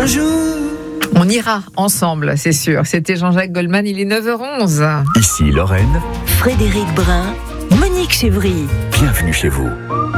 On ira ensemble, c'est sûr. C'était Jean-Jacques Goldman, il est 9h11. Ici Lorraine, Frédéric Brun, Monique Chevry. bienvenue chez vous.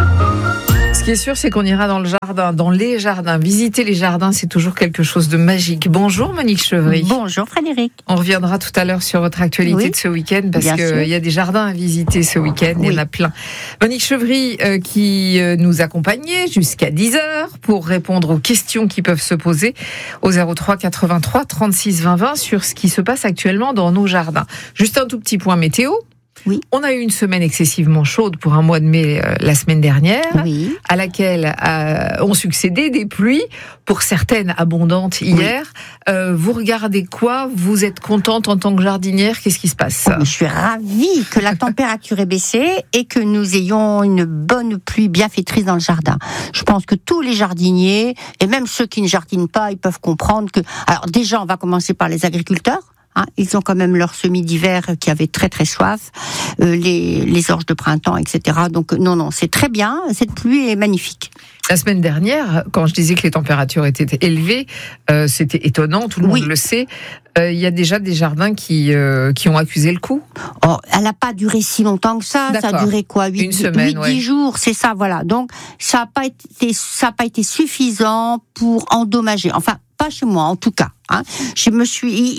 Ce qui est sûr, c'est qu'on ira dans le jardin, dans les jardins. Visiter les jardins, c'est toujours quelque chose de magique. Bonjour Monique Chevry. Bonjour Frédéric. On reviendra tout à l'heure sur votre actualité de ce week-end, parce qu'il y a des jardins à visiter ce week-end, il y en a plein. Monique Chevry qui nous accompagnait jusqu'à 10h pour répondre aux questions qui peuvent se poser au 03 83 36 20 20 sur ce qui se passe actuellement dans nos jardins. Juste un tout petit point météo. Oui. On a eu une semaine excessivement chaude pour un mois de mai la semaine dernière, à laquelle ont succédé des pluies, pour certaines abondantes hier. Vous regardez quoi ? Vous êtes contente en tant que jardinière ? Qu'est-ce qui se passe ? Je suis ravie que la température ait baissé et que nous ayons une bonne pluie bienfaitrice dans le jardin. Je pense que tous les jardiniers, et même ceux qui ne jardinent pas, ils peuvent comprendre que... Alors déjà, on va commencer par les agriculteurs. Ils ont quand même leur semis d'hiver qui avait très très soif, les orges de printemps, etc. Donc non, c'est très bien, cette pluie est magnifique. La semaine dernière, quand je disais que les températures étaient élevées, c'était étonnant, tout le monde le sait. Il y a déjà des jardins qui ont accusé le coup. Oh, elle n'a pas duré si longtemps que ça. D'accord. Ça a duré quoi, 8-10 jours, c'est ça, voilà. Donc ça n'a pas été suffisant pour endommager. Enfin, pas chez moi, en tout cas. Je me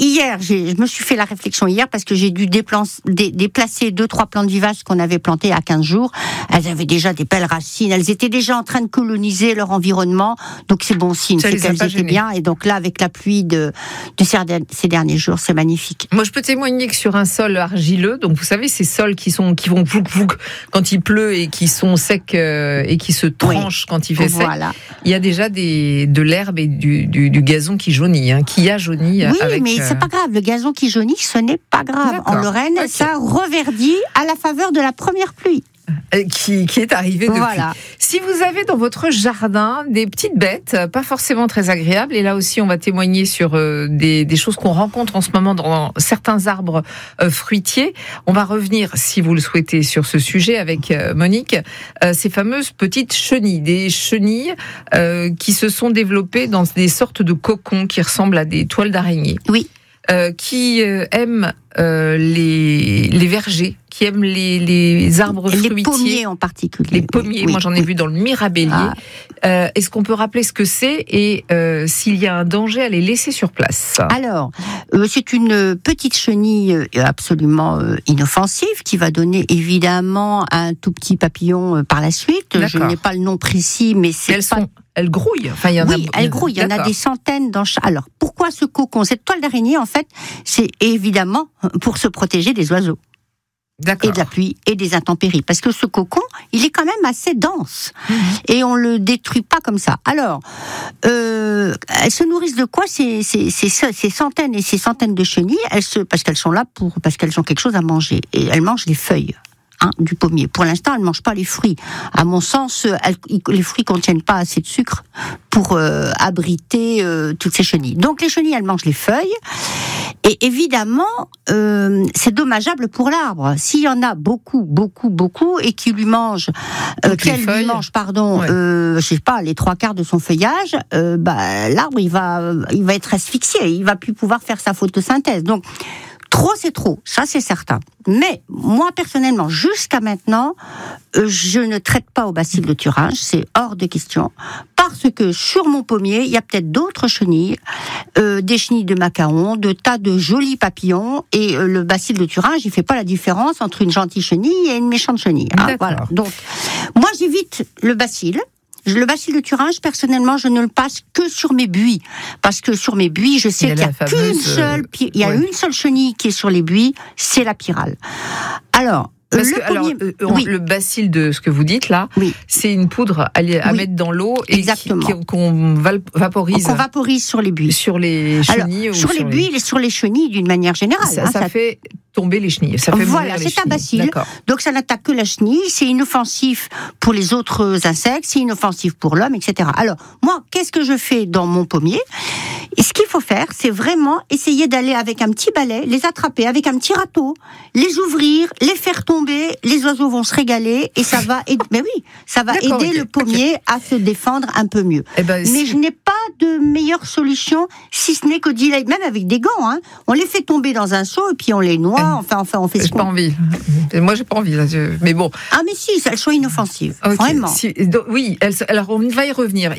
suis fait la réflexion hier parce que j'ai dû déplacer 2-3 plantes vivaces qu'on avait plantées à 15 jours. Elles avaient déjà des belles racines, elles étaient déjà en train de coloniser leur environnement, donc c'est bon signe, c'est qu'elles étaient bien. Et donc là, avec la pluie de ces derniers jours, c'est magnifique. Moi, je peux témoigner que sur un sol argileux, donc vous savez, ces sols qui vont vouc quand il pleut et qui sont secs et qui se tranchent quand il fait sec, il y a déjà de l'herbe et du gazon qui jaunit, qui a jauni. Oui, mais c'est pas grave. Le gazon qui jaunit, ce n'est pas grave. D'accord. En Lorraine, ça reverdit à la faveur de la première pluie. Qui est arrivée depuis. Voilà. Si vous avez dans votre jardin des petites bêtes, pas forcément très agréables, et là aussi on va témoigner sur des choses qu'on rencontre en ce moment dans certains arbres fruitiers, on va revenir, si vous le souhaitez, sur ce sujet avec Monique, ces fameuses petites chenilles, des chenilles qui se sont développées dans des sortes de cocons qui ressemblent à des toiles d'araignée. Oui. Qui aiment les vergers, qui aiment les arbres fruitiers. Les pommiers en particulier. Les pommiers, moi j'en ai vu dans le Mirabellier. Est-ce qu'on peut rappeler ce que c'est et s'il y a un danger à les laisser sur place ? Alors, c'est une petite chenille absolument inoffensive qui va donner évidemment un tout petit papillon par la suite. D'accord. Je n'ai pas le nom précis, mais c'est elles grouillent. Enfin, elles grouillent. Il y en a des centaines dans chaque. Alors, pourquoi ce cocon ? Cette toile d'araignée, en fait, c'est évidemment pour se protéger des oiseaux. D'accord. Et de la pluie et des intempéries. Parce que ce cocon, il est quand même assez dense. Et on le détruit pas comme ça. Alors, elles se nourrissent de quoi ces centaines et ces centaines de chenilles parce qu'elles sont là parce qu'elles ont quelque chose à manger. Et elles mangent les feuilles. Du pommier. Pour l'instant, elles ne mangent pas les fruits. À mon sens, les fruits contiennent pas assez de sucre pour abriter toutes ces chenilles. Donc les chenilles, elles mangent les feuilles. Et évidemment, c'est dommageable pour l'arbre. S'il y en a beaucoup, et qui lui mangent, je sais pas, les 3/4 de son feuillage, l'arbre il va être asphyxié, il va plus pouvoir faire sa photosynthèse. Donc trop, c'est trop, ça c'est certain. Mais moi personnellement, jusqu'à maintenant, je ne traite pas au bacille de Thuringe, c'est hors de question, parce que sur mon pommier, il y a peut-être d'autres chenilles, des chenilles de macaron, de tas de jolis papillons, et le bacille de Thuringe, il fait pas la différence entre une gentille chenille et une méchante chenille. Voilà. Donc, moi j'évite le bacille. Le bacille de Thuringe, personnellement, je ne le passe que sur mes buis. Parce que sur mes buis, je sais qu'il y a une seule chenille qui est sur les buis, c'est la pyrale. Alors, le bacille de ce que vous dites là, c'est une poudre à mettre dans l'eau et qu'on vaporise. Qu'on vaporise sur les buis. Sur les chenilles. Alors, sur les buis et sur les chenilles d'une manière générale. Ça fait tomber les chenilles. Ça fait voilà, c'est un bacille. D'accord. Donc ça n'attaque que la chenille, c'est inoffensif pour les autres insectes, c'est inoffensif pour l'homme, etc. Alors, moi, qu'est-ce que je fais dans mon pommier ? Et ce qu'il faut faire, c'est vraiment essayer d'aller avec un petit balai, les attraper avec un petit râteau, les ouvrir, les faire tomber, les oiseaux vont se régaler et ça va aider, mais oui, ça va aider le pommier à se défendre un peu mieux. Mais je n'ai pas de meilleure solution si ce n'est que d'y aller, même avec des gants, hein. On les fait tomber dans un seau et puis on les noie, enfin on fait ce qu'on... J'ai pas envie. Moi j'ai pas envie là, mais bon. Ah mais si, elles sont inoffensives, vraiment. Oui, alors on va y revenir.